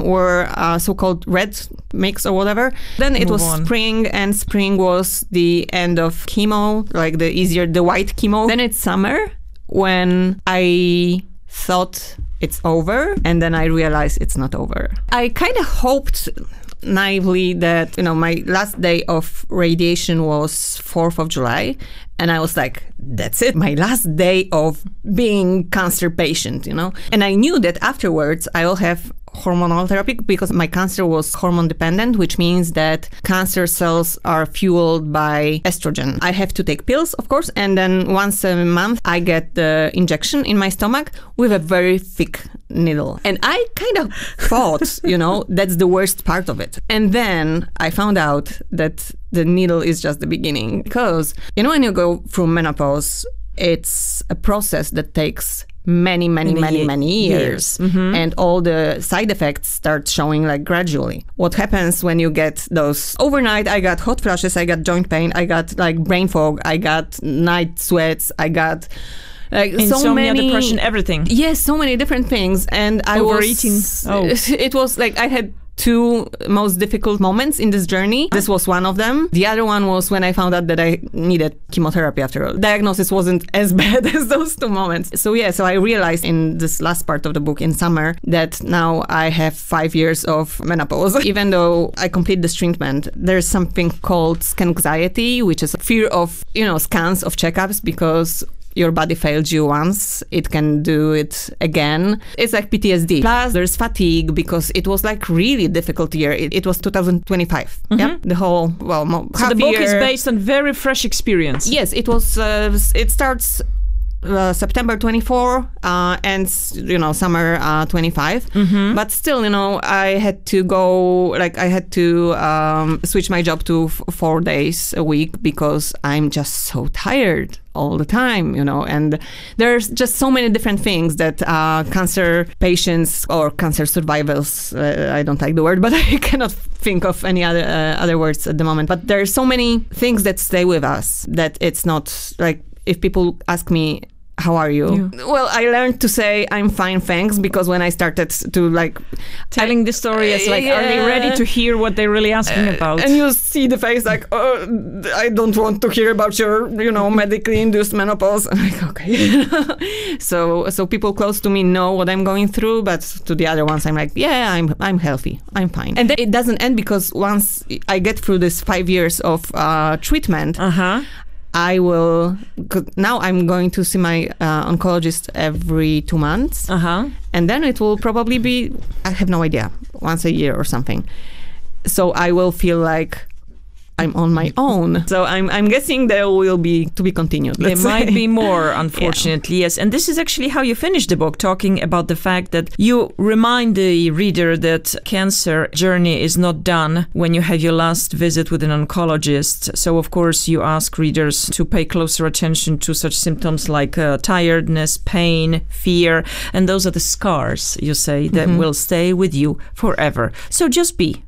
were so-called red mix or whatever. Then it was spring, and spring was the end of chemo, like the white chemo. Then it's summer, when I thought it's over, and then I realized it's not over. I kind of hoped naively that, my last day of radiation was 4th of July. And I was like, that's it, my last day of being cancer patient, And I knew that afterwards I will have hormonal therapy because my cancer was hormone dependent, which means that cancer cells are fueled by estrogen. I have to take pills, of course, and then once a month I get the injection in my stomach with a very thick needle. And I kind of thought, that's the worst part of it. And then I found out that the needle is just the beginning. Because, when you go through menopause, it's a process that takes many years. Mm-hmm. And all the side effects start showing like gradually. What happens when you get those overnight? I got hot flashes, I got joint pain, I got like brain fog, I got night sweats, I got insomnia, depression, everything. Yes, so many different things. And I overeating. It was like I had 2 most difficult moments in this journey. This was one of them. The other one was when I found out that I needed chemotherapy after all. Diagnosis wasn't as bad as those 2 moments. So I realized in this last part of the book in summer that now I have 5 years of menopause. Even though I complete this treatment, there's something called scan anxiety, which is fear of, scans of checkups because your body failed you once, it can do it again. It's like PTSD. Plus, there's fatigue because it was like really difficult year. It was 2025. Mm-hmm. Yeah, the whole so the book is based on very fresh experience. Yes, it was. It starts September 24 and summer 25. Mm-hmm. But still, I had to go. I had to switch my job to 4 days a week because I'm just so tired all the time, and there's just so many different things that cancer patients or cancer survivors, I don't like the word, but I cannot think of any other words at the moment. But there's so many things that stay with us that it's not like if people ask me, how are you? Yeah. Well, I learned to say I'm fine, thanks, because when I started to telling the story, it's like, are they ready to hear what they're really asking about? And you see the face like, oh, I don't want to hear about your, medically induced menopause. I'm like, okay. So people close to me know what I'm going through, but to the other ones, I'm like, yeah, I'm healthy, I'm fine. And then it doesn't end because once I get through this 5 years of treatment, I will, now I'm going to see my oncologist every 2 months. And then it will probably be, I have no idea, once a year or something. So I will feel like I'm on my own. So I'm guessing there will be to be continued. There might be more, unfortunately, yes. And this is actually how you finish the book, talking about the fact that you remind the reader that cancer journey is not done when you have your last visit with an oncologist. So, of course, you ask readers to pay closer attention to such symptoms like tiredness, pain, fear. And those are the scars, you say, that will stay with you forever. So just be.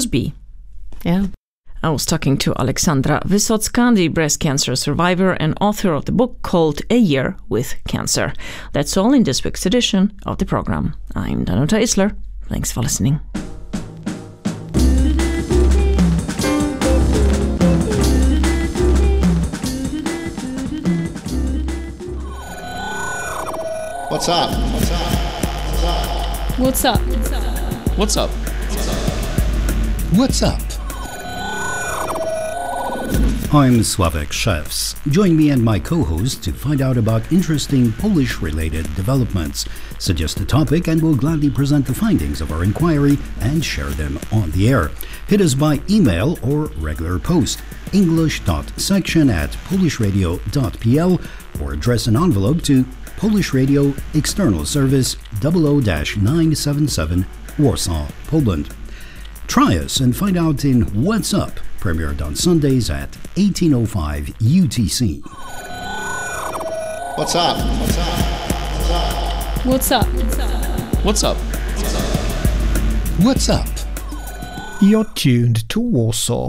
Yeah. I was talking to Aleksandra Wysocka, the breast cancer survivor and author of the book called A Year with Cancer. That's all in this week's edition of the program. I'm Danuta Isler. Thanks for listening. What's up? What's up? What's up? What's up? I'm Sławek Szewc. Join me and my co-host to find out about interesting Polish-related developments. Suggest a topic and we'll gladly present the findings of our inquiry and share them on the air. Hit us by email or regular post, english.section@polishradio.pl, or address an envelope to Polish Radio External Service 00-977 Warsaw, Poland. Try us and find out in What's Up, premiered on Sundays at 18:05 UTC. What's up? What's up? What's up? What's up? What's up? You're tuned to Warsaw.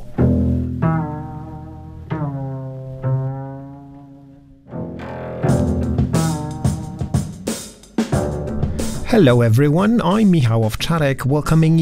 Hello everyone, I'm Michał Owczarek, welcoming